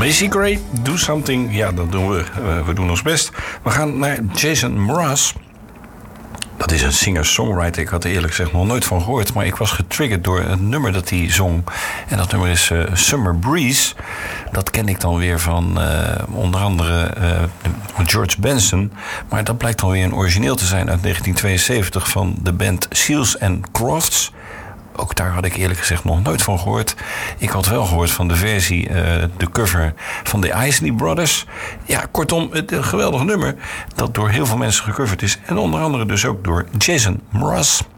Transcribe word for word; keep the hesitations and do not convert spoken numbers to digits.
Macy Gray, Do Something. Ja, dat doen we. Uh, we doen ons best. We gaan naar Jason Mraz. Dat is een singer-songwriter. Ik had er eerlijk gezegd nog nooit van gehoord. Maar ik was getriggerd door een nummer dat hij zong. En dat nummer is uh, Summer Breeze. Dat ken ik dan weer van uh, onder andere uh, George Benson. Maar dat blijkt dan weer een origineel te zijn uit negentien tweeënzeventig van de band Seals and Crofts. Ook daar had ik eerlijk gezegd nog nooit van gehoord. Ik had wel gehoord van de versie, uh, de cover van de Isley Brothers. Ja, kortom, een geweldig nummer dat door heel veel mensen gecoverd is. En onder andere dus ook door Jason Mraz.